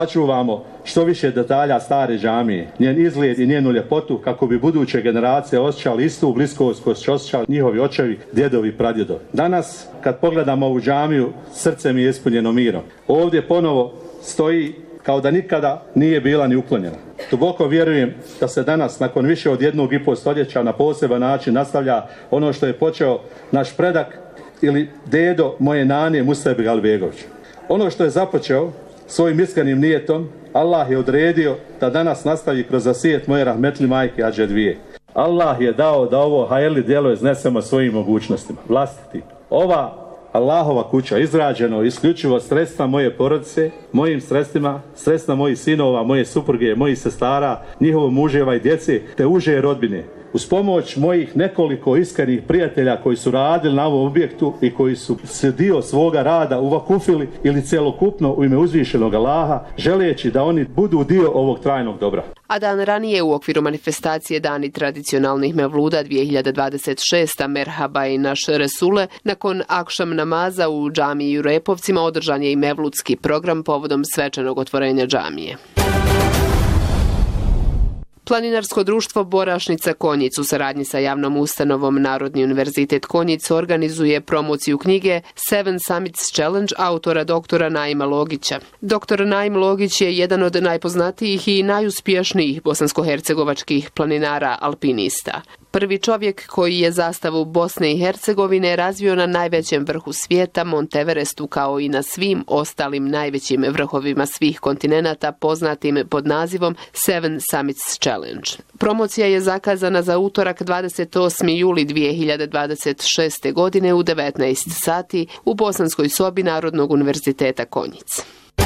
Sačuvamo što više detalja stare džamije, njen izgled i njenu ljepotu kako bi buduće generacije osjećali istu bliskost koju su osjećali njihovi očevi, djedovi i pradjedovi. Danas kad pogledamo ovu džamiju, srce mi je ispunjeno mirom. Ovdje ponovo stoji kao da nikada nije bila ni uklonjena. Duboko vjerujem da se danas, nakon više od 1,5 stoljeća, na poseban način nastavlja ono što je počeo naš predak ili dedo moje nane Mustafa Begalbegović. Ono što je započeo svojim iskrenim nijetom, Allah je odredio da danas nastavi kroz zasijet moje rahmetli majke Adže dvije. Allah je dao da ovo hajrli djelo iznesemo svojim mogućnostima, vlastiti. Ova Allahova kuća izrađeno isključivo sredstva moje porodice, mojim sredstvima, sredstva mojih sinova, moje supruge, mojih sestara, njihovog muževa i djece, te uže rodbine. Uz pomoć mojih nekoliko iskrenih prijatelja koji su radili na ovom objektu i koji su se dio svoga rada uvakufili ili celokupno u ime uzvišenog Allaha, želeći da oni budu dio ovog trajnog dobra. A dan ranije u okviru manifestacije Dani tradicionalnih mevluda 2026. Merhaba i naš Resule, nakon akšam namaza u džamiji u Repovcima održan je i mevludski program povodom svečanog otvorenja džamije. Planinarsko društvo Borašnica Konjic u saradnji sa javnom ustanovom Narodni univerzitet Konjic organizuje promociju knjige Seven Summits Challenge autora doktora Naima Logića. Doktor Naim Logić je jedan od najpoznatijih i najuspješnijih bosansko-hercegovačkih planinara alpinista. Prvi čovjek koji je zastavu Bosne i Hercegovine razvio na najvećem vrhu svijeta, Monteverestu, kao i na svim ostalim najvećim vrhovima svih kontinenata poznatim pod nazivom Seven Summits Challenge. Promocija je zakazana za utorak 28. juli 2026. godine u 19 sati u Bosanskoj sobi Narodnog univerziteta Konjic.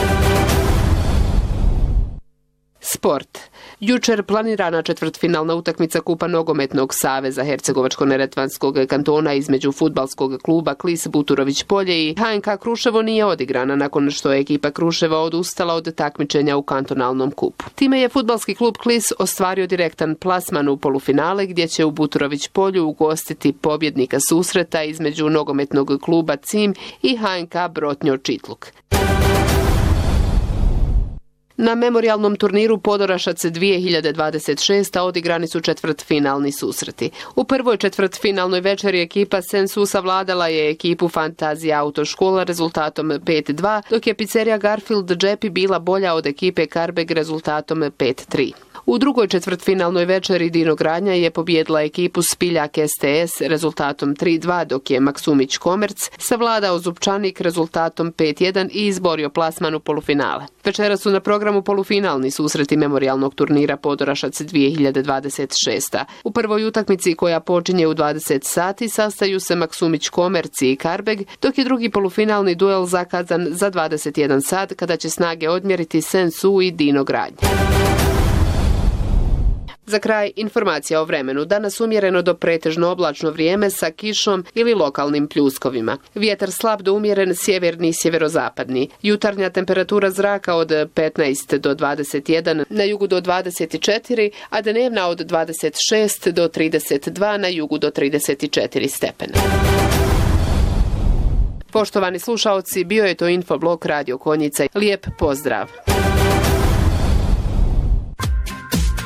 Sport. Jučer planirana četvrtfinalna utakmica Kupa nogometnog saveza Hercegovačko-neretvanskog kantona između fudbalskog kluba Klis Buturović Polje i HNK Kruševo nije odigrana nakon što je ekipa Kruševa odustala od takmičenja u kantonalnom kupu. Time je fudbalski klub Klis ostvario direktan plasman u polufinale gdje će u Buturović Polju ugostiti pobjednika susreta između nogometnog kluba Cim i HNK Brotnjo Čitluk. Na memorijalnom turniru Podorašac 2026. odigrani su četvrtfinalni susreti. U prvoj četvrtfinalnoj večeri ekipa Sensu savladala je ekipu Fantazija autoškola rezultatom 5-2, dok je pizzerija Garfield Džepi bila bolja od ekipe Karbeg rezultatom 5-3. U drugoj četvrtfinalnoj večeri Dinogradnja je pobijedila ekipu Spiljak STS rezultatom 3-2, dok je Maksumić Komerc savladao Zupčanik rezultatom 5-1 i izborio plasman u polufinale. Večera su na programu polufinalni susreti memorijalnog turnira Podorašac 2026. U prvoj utakmici koja počinje u 20 sati sastaju se Maksumić Komerci i Karbeg, dok je drugi polufinalni duel zakazan za 21 sat kada će snage odmjeriti Sensu i Dinogradnja. Za kraj informacija o vremenu. Danas umjereno do pretežno oblačno vrijeme sa kišom ili lokalnim pljuskovima. Vjetar slab do umjeren sjeverni i sjeverozapadni. Jutarnja temperatura zraka od 15 do 21, na jugu do 24, a dnevna od 26 do 32, na jugu do 34 stepena. Poštovani slušaoci, bio je to Infoblog Radio Konjica. Lijep pozdrav!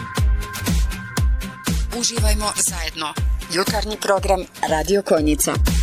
Uživajmo zajedno. Jutarnji program Radio Konjica.